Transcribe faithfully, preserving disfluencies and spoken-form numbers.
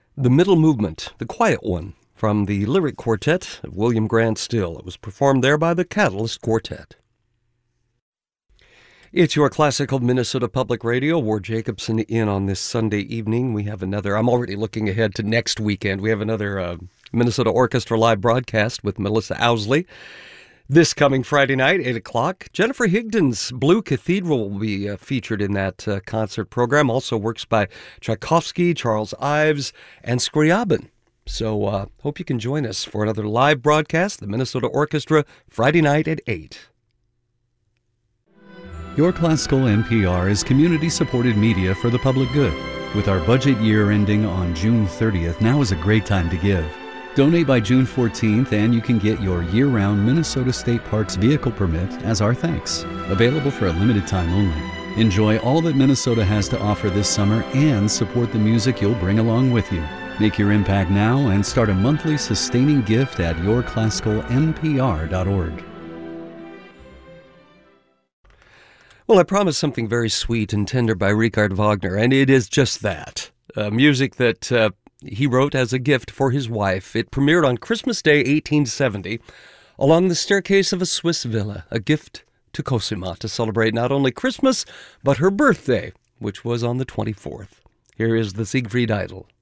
The Middle Movement, the quiet one, from the Lyric Quartet of William Grant Still. It was performed there by the Catalyst Quartet. It's your classical Minnesota Public Radio. Ward Jacobson in on this Sunday evening. We have another, I'm already looking ahead to next weekend. We have another uh, Minnesota Orchestra live broadcast with Melissa Owsley. This coming Friday night, eight o'clock, Jennifer Higdon's Blue Cathedral will be uh, featured in that uh, concert program. Also works by Tchaikovsky, Charles Ives, and Scriabin. So uh, hope you can join us for another live broadcast, the Minnesota Orchestra, Friday night at eight. Your Classical N P R is community-supported media for the public good. With our budget year ending on June thirtieth, now is a great time to give. Donate by June fourteenth and you can get your year-round Minnesota State Parks vehicle permit as our thanks. Available for a limited time only. Enjoy all that Minnesota has to offer this summer and support the music you'll bring along with you. Make your impact now and start a monthly sustaining gift at your classical n p r dot org. Well, I promised something very sweet and tender by Richard Wagner, and it is just that. Uh, music that uh, he wrote as a gift for his wife. It premiered on Christmas Day, eighteen seventy, along the staircase of a Swiss villa, a gift to Cosima to celebrate not only Christmas, but her birthday, which was on the twenty-fourth. Here is the Siegfried Idol.